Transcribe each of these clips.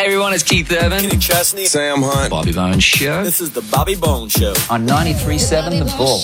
everyone, it's Keith Urban. Kenny Chesney. Sam Hunt. Bobby Bones Show. This is the Bobby Bones Show. On 93.7 The Bull.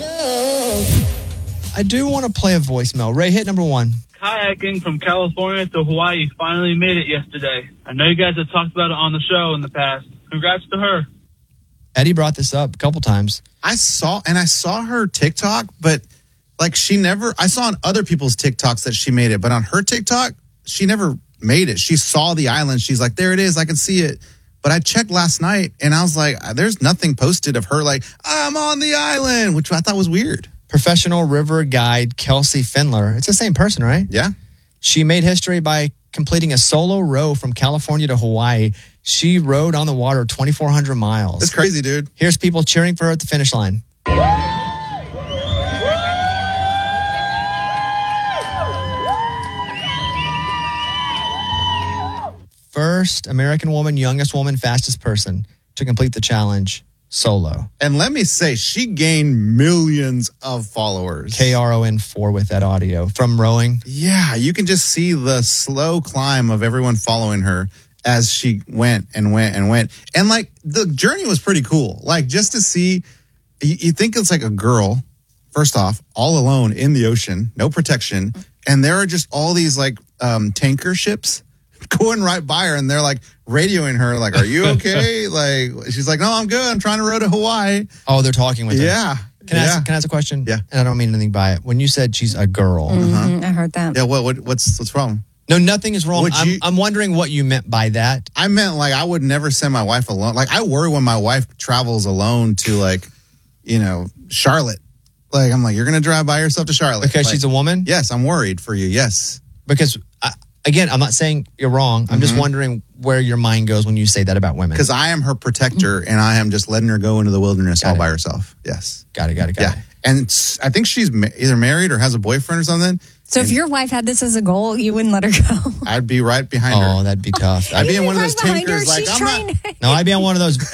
I do want to play a voicemail. Ray, hit number one. Kayaking from California to Hawaii finally made it yesterday. I know you guys have talked about it on the show in the past. Congrats to her. Eddie brought this up a couple times. I saw her TikTok, but like I saw on other people's TikToks that she made it, but on her TikTok, she never made it. She saw the island. She's like, there it is. I can see it. But I checked last night and I was like, there's nothing posted of her like, I'm on the island, which I thought was weird. Professional river guide Kelsey Findler. It's the same person, right? Yeah. She made history by completing a solo row from California to Hawaii. She rode on the water 2,400 miles. That's crazy, dude. Here's people cheering for her at the finish line. First American woman, youngest woman, fastest person to complete the challenge solo. And let me say, she gained millions of followers. KRON4 with that audio from rowing. Yeah, you can just see the slow climb of everyone following her as she went and went and went. And like the journey was pretty cool. Like just to see, you think it's like a girl, first off, all alone in the ocean, no protection. And there are just all these like tanker ships going right by her, and they're like radioing her, like, "Are you okay?" Like she's like, "No, I'm good. I'm trying to row to Hawaii." Oh, they're talking with her. Yeah. Can I ask a question? Yeah. And I don't mean anything by it. When you said she's a girl, I heard that. Yeah. What's wrong? No, nothing is wrong. I'm wondering what you meant by that. I meant like I would never send my wife alone. Like I worry when my wife travels alone to like, Charlotte. Like I'm like, you're gonna drive by yourself to Charlotte Because she's a woman? Yes, I'm worried for you. Yes. Because again, I'm not saying you're wrong. I'm just wondering where your mind goes when you say that about women. Because I am her protector, and I am just letting her go into the wilderness all by herself. Yes. Got it. Yeah. And I think she's either married or has a boyfriend or something. So if your wife had this as a goal, you wouldn't let her go? I'd be right behind her. Oh, that'd be tough. I'd be in one of those tankers like, No, I'd be on one of those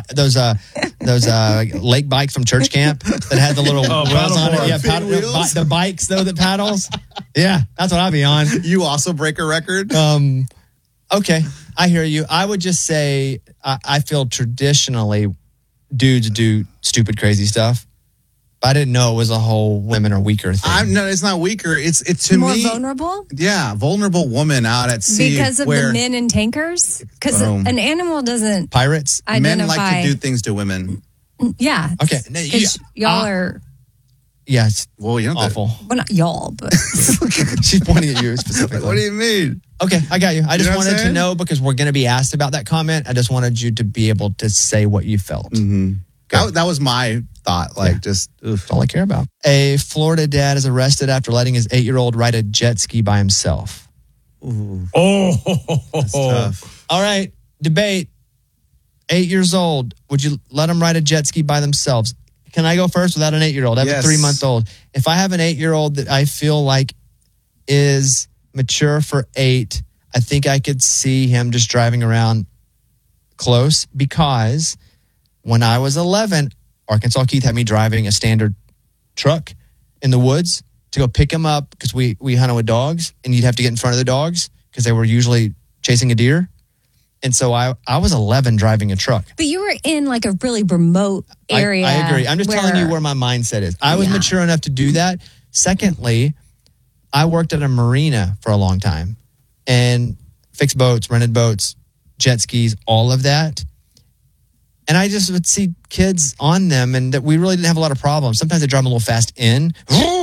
lake bikes from church camp that had the little wheels on it. Yeah, the bikes, though, that paddles. Yeah, that's what I'd be on. You also break a record? Okay, I hear you. I would just say I feel traditionally dudes do stupid, crazy stuff. But I didn't know it was a whole women are weaker thing. No, it's not weaker. It's to more me. More vulnerable? Yeah, vulnerable woman out at sea. Because of the men in tankers? Because an animal doesn't Pirates? identify. Men like to do things to women. Yeah. Okay. Because y'all are... Yeah, it's awful. Well, not y'all, but... She's pointing at you specifically. What do you mean? Okay, I got you. I just wanted to know know because we're going to be asked about that comment. I just wanted you to be able to say what you felt. Mm-hmm. That was my thought. Like, just that's all I care about. A Florida dad is arrested after letting his 8-year-old ride a jet ski by himself. Ooh. Oh, that's tough. All right, debate. 8 years old. Would you let them ride a jet ski by themselves? Can I go first without an 8-year-old? I have a 3-month-old. If I have an 8-year-old that I feel like is mature for 8, I think I could see him just driving around close because when I was 11, Arkansas Keith had me driving a standard truck in the woods to go pick him up because we hunted with dogs and you'd have to get in front of the dogs because they were usually chasing a deer. And so I was 11 driving a truck. But you were in like a really remote area. I agree. I'm just telling you where my mindset is. I was mature enough to do that. Secondly, I worked at a marina for a long time and fixed boats, rented boats, jet skis, all of that. And I just would see kids on them and that we really didn't have a lot of problems. Sometimes they drive them a little fast in.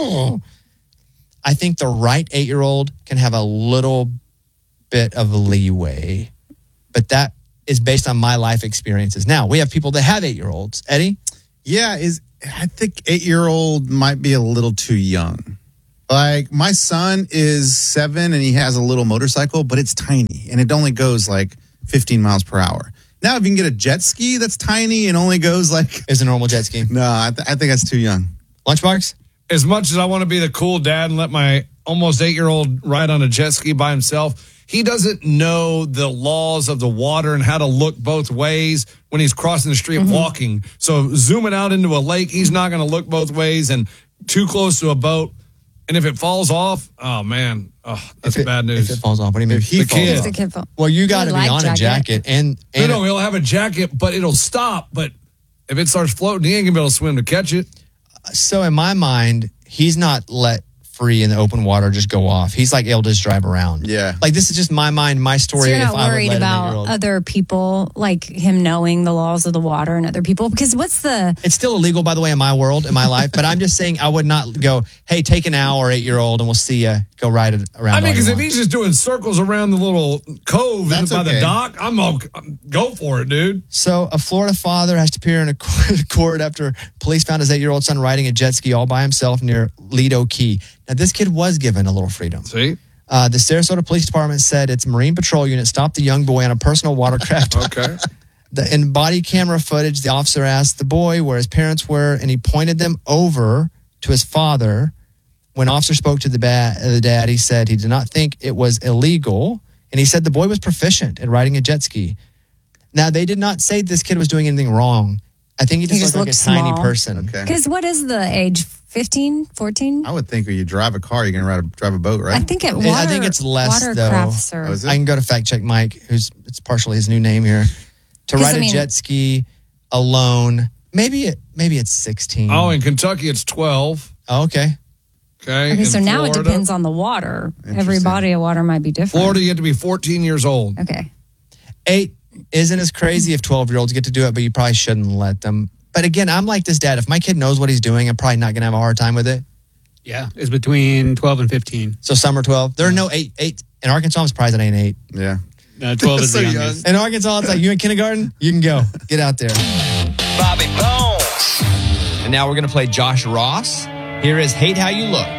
I think the right 8-year-old can have a little bit of leeway. But that is based on my life experiences. Now, we have people that have 8-year-olds. Eddie? Yeah, I think 8-year-old might be a little too young. Like, my son is 7 and he has a little motorcycle, but it's tiny. And it only goes like 15 miles per hour. Now, if you can get a jet ski that's tiny and only goes like... Is a normal jet ski. No, I think that's too young. Lunchbox? As much as I want to be the cool dad and let my almost 8-year-old ride on a jet ski by himself, he doesn't know the laws of the water and how to look both ways when he's crossing the street walking. So zooming out into a lake, he's not going to look both ways and too close to a boat. And if it falls off, oh man, that's bad news. If it falls off, what do you mean? If he The falls kid. off. The kid fall- Well, you got to be Life on a jacket, and No, he'll have a jacket, but it'll stop. But if it starts floating, he ain't gonna be able to swim to catch it. so in my mind, he's not let free in the open water, just go off. He's like able to just drive around. Yeah. Like this is just my mind, my story. So you're if not I would worried let an about 8-year-old. other people, like him knowing the laws of the water and other people? Because what's the... It's still illegal, by the way, in my world, in my life. But I'm just saying, I would not go, hey, take an hour, 8-year-old, and we'll see you. Go ride it around. I mean, all because you if want. he's just doing circles around the little cove That's by the okay. dock, go for it, dude. So, a Florida father has to appear in a court after police found his 8-year-old son riding a jet ski all by himself near Lido Key. Now, this kid was given a little freedom. See? The Sarasota Police Department said its Marine Patrol unit stopped the young boy on a personal watercraft. Okay. In body camera footage, the officer asked the boy where his parents were, and he pointed them over to his father. When officer spoke to the dad, he said he did not think it was illegal, and he said the boy was proficient at riding a jet ski. Now, they did not say this kid was doing anything wrong. I think he just looked like a looked tiny small. person. Okay. Because what is the age? 15, 14? I would think when you drive a car, you're going to drive a boat, right? I think I think it's less, watercrafts though. are... Oh, is it? I can go to fact check Mike, it's partially his new name here. To 'Cause, ride I mean- a jet ski alone, maybe it's 16. Oh, in Kentucky, it's 12. Oh, okay. Okay. Okay, In so now it Florida- depends on the water. Every Interesting. body of water might be different. Florida, you have to be 14 years old. Okay. 8 isn't as crazy if 12-year-olds get to do it, but you probably shouldn't let them. But again, I'm like this dad. If my kid knows what he's doing, I'm probably not going to have a hard time with it. Yeah, it's between 12 and 15. So some are 12. There are no 8. In Arkansas, I'm surprised it ain't 8. Yeah. 12 is So the young. youngest. In Arkansas, it's like, you in kindergarten? You can go. Get out there. Bobby Bones. And now we're going to play Josh Ross. Here is Hate How You Look.